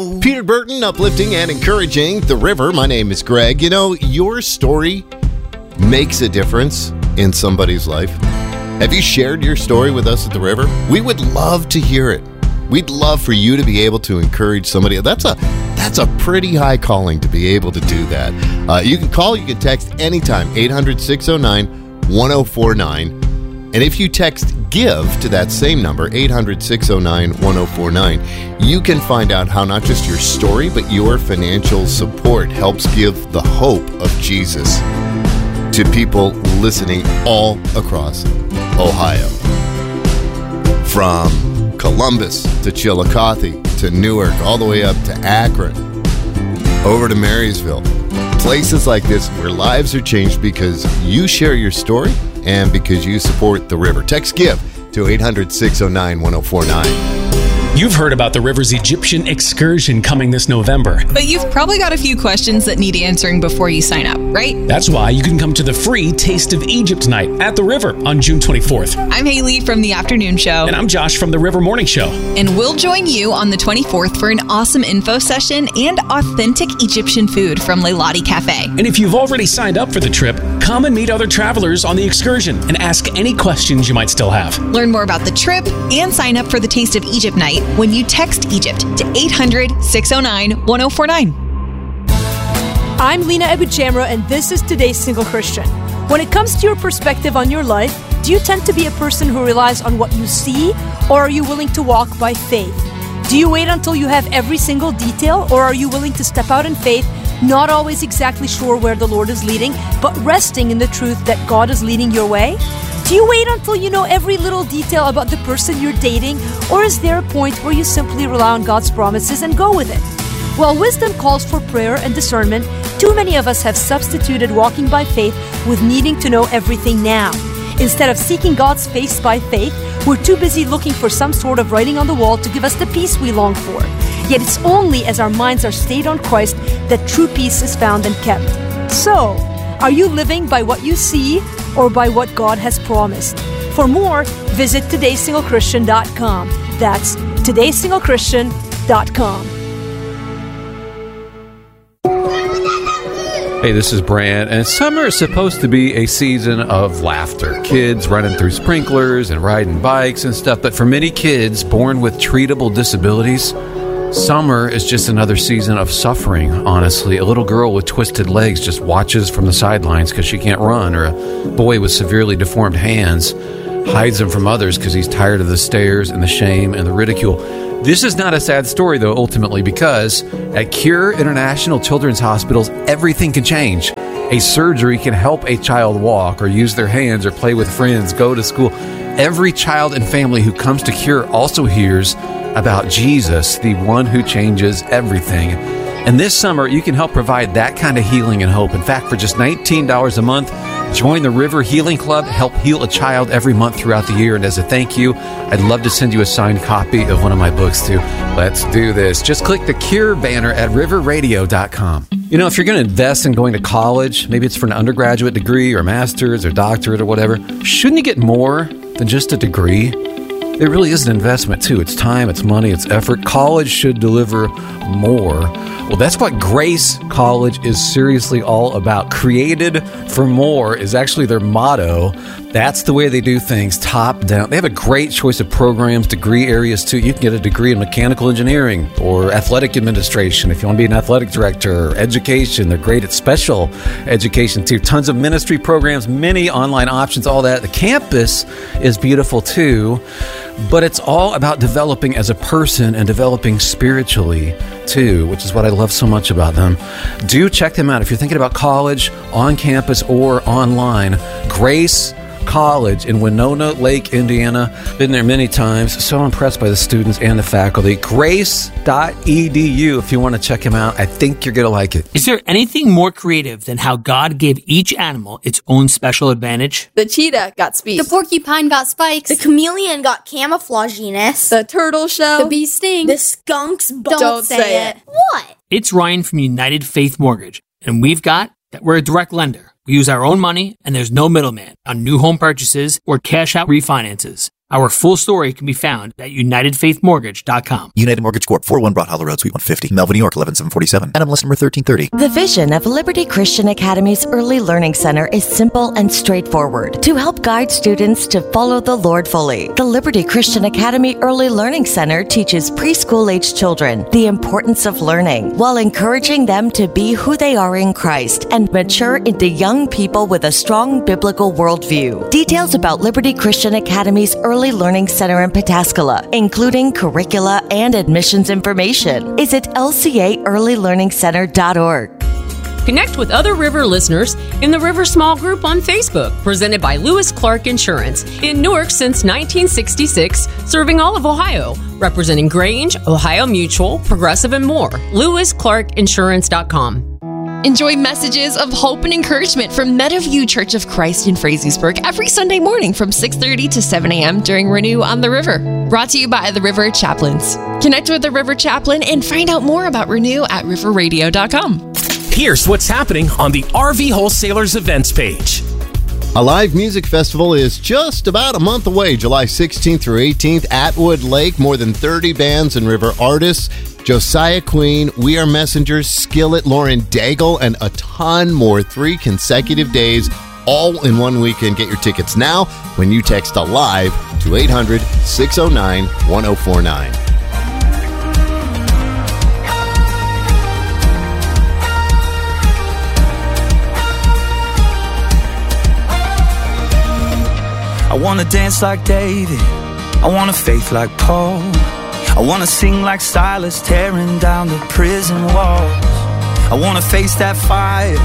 Peter Burton, uplifting and encouraging the river. My name is Greg. You know, your story makes a difference in somebody's life. Have you shared your story with us at the river? We would love to hear it. We'd love for you to be able to encourage somebody. That's a pretty high calling to be able to do that. You can call, you can text anytime, 800-609-1049. And if you text GIVE to that same number, 800-609-1049, you can find out how not just your story, but your financial support helps give the hope of Jesus to people listening all across Ohio. From Columbus to Chillicothe to Newark, all the way up to Akron, over to Marysville. Places like this where lives are changed because you share your story and because you support the river. Text GIVE to 800-609-1049. You've heard about the river's Egyptian excursion coming this November. But you've probably got a few questions that need answering before you sign up, right? That's why you can come to the free Taste of Egypt night at the river on June 24th. I'm Haley from The Afternoon Show. And I'm Josh from the River Morning Show. And we'll join you on the 24th for an awesome info session and authentic Egyptian food from Leilani Cafe. And if you've already signed up for the trip, come and meet other travelers on the excursion and ask any questions you might still have. Learn more about the trip and sign up for the Taste of Egypt night when you text Egypt to 800-609-1049. I'm Lena Abuchamra, and this is Today's Single Christian. When it comes to your perspective on your life, do you tend to be a person who relies on what you see, or are you willing to walk by faith? Do you wait until you have every single detail, or are you willing to step out in faith, not always exactly sure where the Lord is leading, but resting in the truth that God is leading your way? Do you wait until you know every little detail about the person you're dating, or is there a point where you simply rely on God's promises and go with it? While wisdom calls for prayer and discernment, too many of us have substituted walking by faith with needing to know everything now. Instead of seeking God's face by faith, we're too busy looking for some sort of writing on the wall to give us the peace we long for. Yet it's only as our minds are stayed on Christ that true peace is found and kept. So, are you living by what you see or by what God has promised? For more, visit todaysinglechristian.com. That's todaysinglechristian.com. Hey, this is Brant, and summer is supposed to be a season of laughter. Kids running through sprinklers and riding bikes and stuff, but for many kids born with treatable disabilities, summer is just another season of suffering, honestly. A little girl with twisted legs just watches from the sidelines because she can't run, or a boy with severely deformed hands hides them from others because he's tired of the stares and the shame and the ridicule. This is not a sad story, though, ultimately, because at Cure International Children's Hospitals, everything can change. A surgery can help a child walk or use their hands or play with friends, go to school. Every child and family who comes to Cure also hears about Jesus, the one who changes everything. And this summer, you can help provide that kind of healing and hope. In fact, for just $19 a month, join the River Healing Club, help heal a child every month throughout the year. And as a thank you, I'd love to send you a signed copy of one of my books, too. Let's do this. Just click the Cure banner at riverradio.com. You know, if you're going to invest in going to college, maybe it's for an undergraduate degree or master's or doctorate or whatever, shouldn't you get more than just a degree? It really is an investment, too. It's time, it's money, it's effort. College should deliver more. Well, that's what Grace College is seriously all about. Created for more is actually their motto. That's the way they do things, top down. They have a great choice of programs, degree areas, too. You can get a degree in mechanical engineering or athletic administration if you want to be an athletic director, or education. They're great at special education, too. Tons of ministry programs, many online options, all that. The campus is beautiful, too. But it's all about developing as a person and developing spiritually, too, which is what I love so much about them. Do check them out if you're thinking about college, on campus or online. Grace College in Winona Lake, Indiana. Been there many times. So impressed by the students and the faculty. Grace.edu if you want to check them out. I think you're going to like it. Is there anything more creative than how God gave each animal its own special advantage? The cheetah got speed. The porcupine got spikes. The chameleon got camouflaginess. The turtle shell. The bee sting. The skunk's Don't say it. What? It's Ryan from United Faith Mortgage, and we've got that we're a direct lender. We use our own money, and there's no middleman on new home purchases or cash-out refinances. Our full story can be found at UnitedFaithMortgage.com. United Mortgage Corp. 401 Broad Hollow Road, Suite 150, Melville, New York, 11747. NMLS number 1330. The vision of Liberty Christian Academy's Early Learning Center is simple and straightforward to help guide students to follow the Lord fully. The Liberty Christian Academy Early Learning Center teaches preschool-age children the importance of learning while encouraging them to be who they are in Christ and mature into young people with a strong biblical worldview. Details about Liberty Christian Academy's Early Learning Center in Pataskala, including curricula and admissions information, is at lcaearlylearningcenter.org. Connect with other River listeners in the River Small Group on Facebook, presented by Lewis Clark Insurance, in Newark since 1966, serving all of Ohio, representing Grange, Ohio Mutual, Progressive, and more. LewisClarkInsurance.com. Enjoy messages of hope and encouragement from Meadowview Church of Christ in Frazeysburg every Sunday morning from 6:30 to 7 a.m. during Renew on the River. Brought to you by the River Chaplains. Connect with the River Chaplain and find out more about Renew at riverradio.com. Here's what's happening on the RV Wholesalers events page. A live music festival is just about a month away, July 16th through 18th, Atwood Lake. More than 30 bands and River artists. Josiah Queen, We Are Messengers, Skillet, Lauren Daigle, and a ton more. 3 consecutive days, all in one weekend. Get your tickets now when you text ALIVE to 800-609-1049. I want to dance like David. I want a faith like Paul. I want to sing like Silas, tearing down the prison walls. I want to face that fire